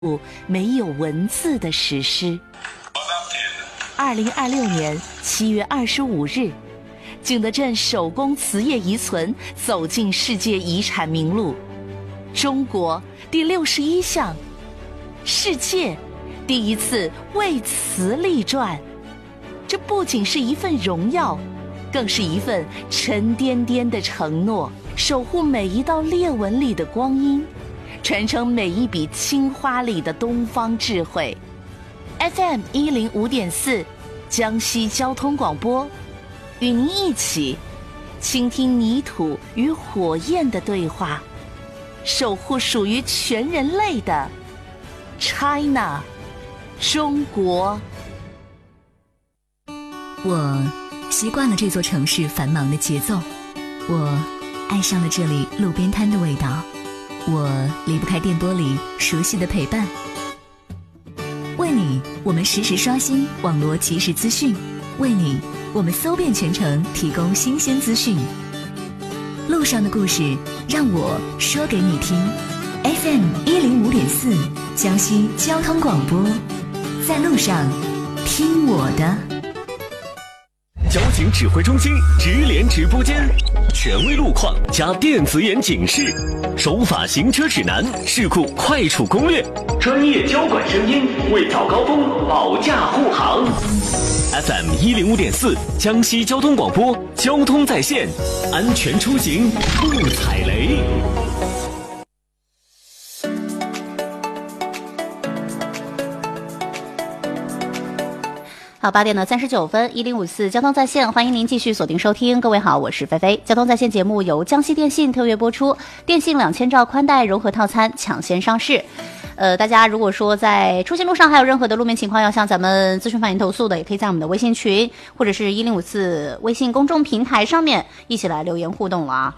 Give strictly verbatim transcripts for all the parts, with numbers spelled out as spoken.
部没有文字的史诗。二零二六年七月二十五日，景德镇手工瓷业遗存走进世界遗产名录，中国第六十一项，世界第一次为瓷立传。这不仅是一份荣耀，更是一份沉甸甸的承诺，守护每一道裂纹里的光阴，传承每一笔青花里的东方智慧。 F M 一零五点四江西交通广播，与您一起倾听泥土与火焰的对话，守护属于全人类的 China 中国。 我习惯了这座城市繁忙的节奏，我爱上了这里路边摊的味道，我离不开电波里熟悉的陪伴。为你，我们实时刷新网络即时资讯；为你，我们搜遍全城，提供新鲜资讯。路上的故事，让我说给你听。F M 一零五点四，江西交通广播，在路上听我的。 交警指挥中心直连直播间，权威路况加电子眼警示，守法行车指南，事故快处攻略，专业交管声音为早高峰保驾护航。F M 一零五点四，江西交通广播，交通在线，安全出行不踩雷。 好，八点的三十九分，一零五四交通在线，欢迎您继续锁定收听。各位好，我是菲菲。交通在线节目由江西电信特约播出，电信两千兆宽带融合套餐抢先上市。呃，大家如果说在出行路上还有任何的路面情况要向咱们咨询反映投诉的，也可以在我们的微信群或者是一零五四微信公众平台上面一起来留言互动了啊。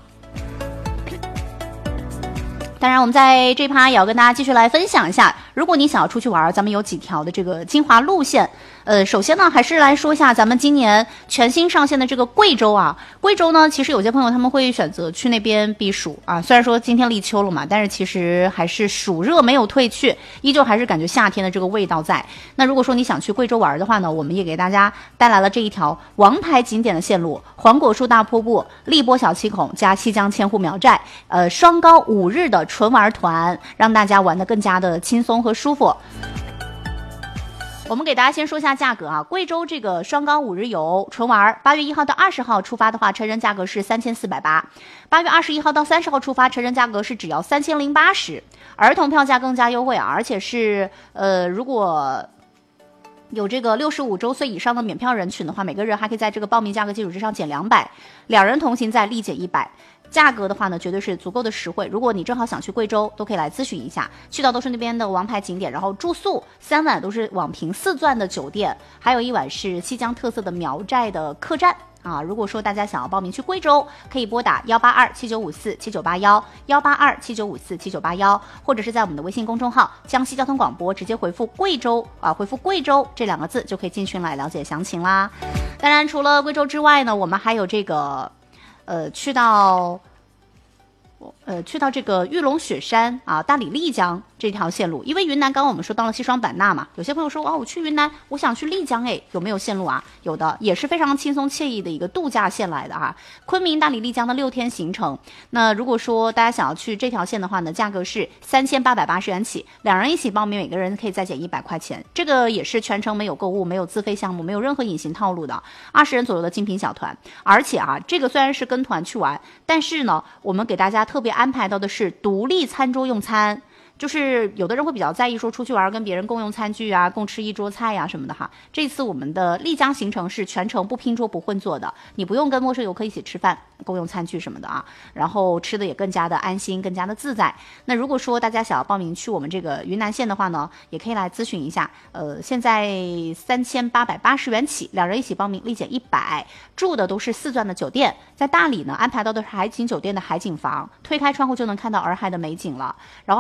当然我们在这趴也要跟大家继续来分享一下，如果你想要出去玩，咱们有几条的这个精华路线。呃，首先呢，还是来说一下咱们今年全新上线的这个贵州啊。贵州呢，其实有些朋友他们会选择去那边避暑啊。虽然说今天立秋了嘛，但是其实还是暑热没有退去，依旧还是感觉夏天的这个味道在。那如果说你想去贵州玩的话呢，我们也给大家带来了这一条王牌景点的线路：黄果树大瀑布、荔波小七孔加西江千户苗寨，呃，双高五日的纯玩团，让大家玩得更加的轻松和舒服。我们给大家先说一下价格啊，贵州这个双高五日游纯玩，八月一号到二十号出发的话，成人价格是三千四百八，八月二十一号到三十号出发，成人价格是只要三千零八十，儿童票价更加优惠啊，而且是呃，如果有这个六十五周岁以上的免票人群的话，每个人还可以在这个报名价格基础之上减两百，两人同行再立减一百。价格的话呢，绝对是足够的实惠。如果你正好想去贵州，都可以来咨询一下，去到都是那边的王牌景点，然后住宿三晚都是网评四钻的酒店，还有一晚是西江特色的苗寨的客栈啊。如果说大家想要报名去贵州，可以拨打幺八二七九五四七九八幺幺八二七九五四七九八幺，或者是在我们的微信公众号江西交通广播直接回复贵州啊，回复贵州这两个字就可以进群来了解详情啦。当然，除了贵州之外呢，我们还有这个。呃，去到，呃，去到这个玉龙雪山啊，大理丽江这条线路，因为云南刚刚我们说到了西双版纳嘛，有些朋友说啊，我去云南，我想去丽江，哎，有没有线路啊？有的，也是非常轻松惬意的一个度假线来的哈。昆明、大理、丽江的六天行程，那如果说大家想要去这条线的话呢，价格是三千八百八十元起，两人一起报名，每个人可以再减一百块钱。这个也是全程没有购物、没有自费项目、没有任何隐形套路的，二十人左右的精品小团。而且啊，这个虽然是跟团去玩，但是呢，我们给大家特别安排到的是独立餐桌用餐。就是有的人会比较在意说出去玩跟别人共用餐具啊，共吃一桌菜呀、啊、什么的哈。这次我们的丽江行程是全程不拼桌不混坐的，你不用跟陌生游客一起吃饭共用餐具什么的啊，然后吃的也更加的安心，更加的自在。那如果说大家想要报名去我们这个云南线的话呢，也可以来咨询一下。呃，现在三千八百八十元起，两人一起报名立减一百，住的都是四钻的酒店，在大理呢安排到的是海景酒店的海景房，推开窗户就能看到洱海的美景了，然后还会赠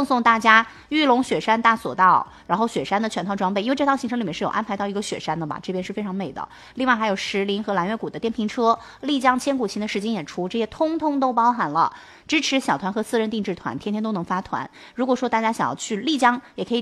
赠送大家玉龙雪山大索道，然后雪山的全套装备，因为这套行程里面是有安排到一个雪山的嘛，这边是非常美的。另外还有石林和蓝月谷的电瓶车，丽江千古情的实景演出，这些通通都包含了。支持小团和私人定制团，天天都能发团。如果说大家想要去丽江，也可以